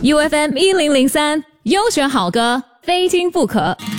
UFM 1003，优选好歌，非听不可。